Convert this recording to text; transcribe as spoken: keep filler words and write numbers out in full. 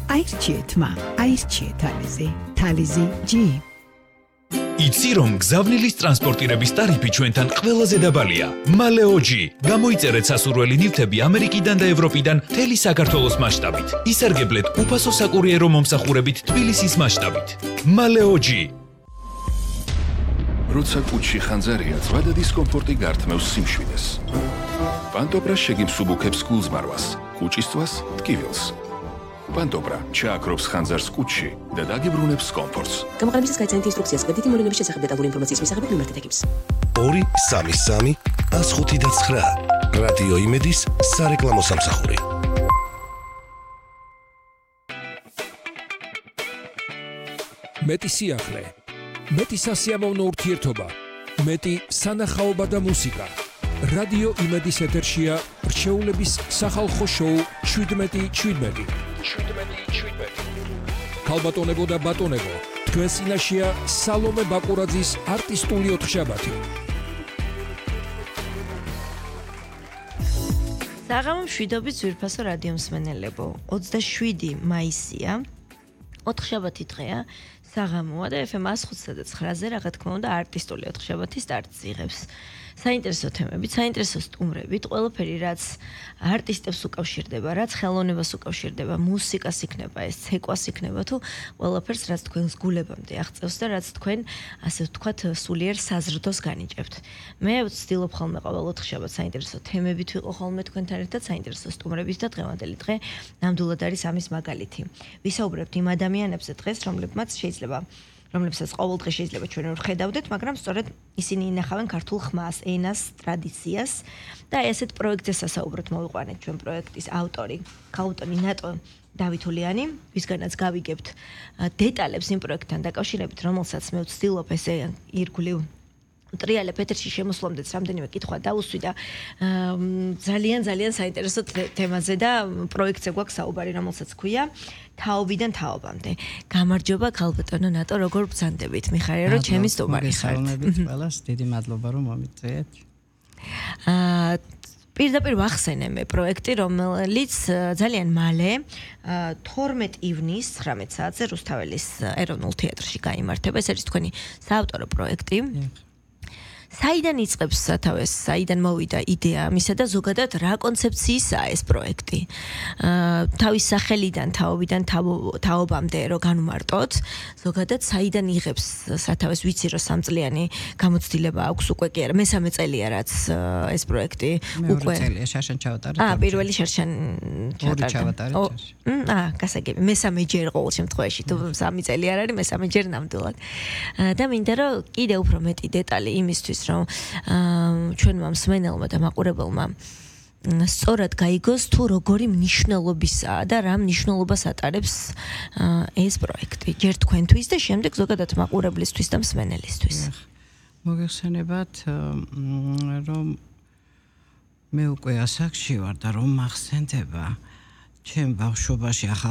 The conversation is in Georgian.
აირჩიეთ მა, აირჩიეთ თალიზი, თალიზი G. იცი რომ გზავნილის ტრანსპორტირების ტარიფი ჩვენთან ყველაზე დაბალია. მალეოჯი. გამოიწერეთ სასურველი ნივთები ამერიკიდან და ევროპიდან მთელი საქართველოს მასშტაბით. ისარგებლეთ უფასო საკურიერო მომსახურებით თბილისის მასშტაბით. მალეოჯი. როცა კუჩში ხანძარია, ზვადა დისკომფორტი გართმევს სიმშვიდეს. პანტოპრა შეგიმსუბუქებს გულზმარვას, კუჭისწვას ტკივილს. პანტოპრა ჩააქრობს ხანძარს კუჩში და დაგიბრუნებს კომფორტს. გამოყენებისას გაიცანით ინსტრუქციას კრედიტი მოვლენების შესახებ დეტალური ინფორმაციის მისაღებად მიმართეთ ეკიპს. ორი სამი სამი ას ხუთი და ცხრა რადიო იმედის სარეკლამო სამსახური. მეტი სიახლე, მეტი სასიამოვნო ურთიერთობა, მეტი სანახაობა და მუსიკა. რადიო იმედის ეთერშია რჩეულების სახალხო შოუ შვიდმეტი შვიდმეტი. ქალბატონებო და ბატონებო, თქვენ წინაშეა სალომე ბაკურაძის არტისტული ოთხშაბათი. საღამო მშვიდობის ძვირფასო რადიო მსმენელებო, ოცდაშვიდი მაისია, ოთხშაბათი დღეა, საღამოა და ეფ ემ ას ხუთსა და ცხრაზე რა თქმა უნდა არტისტული ოთხშაბათი სტარტს იღებს. საინტერესო თემებით, საინტერესო სტუმრებით, ყველაფერი რაც არტისტებს უკავშირდება, რაც ხელოვნებას უკავშირდება, მუსიკას იქნება, ეს ცეკვას იქნება თუ ყველაფერს რაც თქვენს გულებამდე აღწევს და რაც თქვენ ასე ვთქვათ სულიერ საზრდოს განიჭებთ. მე ვცდილობ ხოლმე ყოველ ოთხშაბათს საინტერესო თემებით ვიყო ხოლმე თქვენთან ერთად, საინტერესო სტუმრებით და დღევანდელი დღე ნამდვილად არის ამის მაგალითი. ვისაუბრებთ იმ ადამიანებზე დღეს, რომლებმაც შეიძლება რომლებსაც ყოველდღე შეიძლება ჩვენ ვერ ხედავდეთ, მაგრამ სწორედ ისინი ინახავენ ქართულ ხმას, ენას, ტრადიციას და აი ასეთ პროექტზე სასაუბროთ მოვიყვანეთ ჩვენ პროექტის ავტორი, ქალბატონი ნატო დავითულიანი, ვისგანაც გავიგებთ დეტალებს იმ პროექტთან დაკავშირებით, რომელსაც მე ვცდილობ ესე ირგვლივ ტრიალებ ეთერში შემოსვლამდეც რამდენიმე კითხვა დავუსვი და ძალიან ძალიან საინტერესო თემაზე და პროექტზე გვაქვს საუბარი, რომელსაც ქვია თაობიდან თაობამდე. გამარჯობა ქალბატონო ნატო, როგორ ბრძანდებით? მიხარია რომ ჩემი სტუმარი ხართ. მოგესალმებით ყველას, დიდი მადლობა რომ მომიწვიეთ. აა პირდაპირ ვახსენე მე პროექტი, რომელიც ძალიან მალე თორმეტი ივნის ცხრამეტ საათზე რუსთაველის ეროვნულ თეატრში გაიმართება. ეს არის თქვენი საავტორო პროექტი. საიდან იწყებს სათავეს, საიდან მოვიდა იდეა ამისა და ზოგადად რა კონცეფციისაა ეს პროექტი? თავის სახელიდან, თაობიდან თაობამდე რო განვმარტოთ, ზოგადად საიდან იღებს სათავეს, ვიცი რომ სამწლიანი გამოცდილება აქვს უკვე კი არა, მესამე წელია რაც ეს პროექტი უკვე. მეორე წელია შარშან ჩავატარეთ. აა, პირველი შარშან ჩავატარეთ. აა, გასაგები, მესამე ჯერ ყოველ შემთხვევაში, თუ სამი წელი არ არის, მესამე ჯერ ნამდვილად. და მინდა რომ კიდე უფრო მეტი დეტალი იმისთვის რომ ჩვენმა მსმენელმა და მაყურებელმა სწორად გაიგოს თუ როგორი მნიშვნელობისაა და რა მნიშვნელობას ატარებს ეს პროექტი ჯერ თქვენთვის და შემდეგ ზოგადად მაყურებლისთვის და მსმენელისთვის. მოგეხსენებათ რომ მე უკვე ასაკში ვარ და რომ მახსენდება ჩემ ბავშვობაში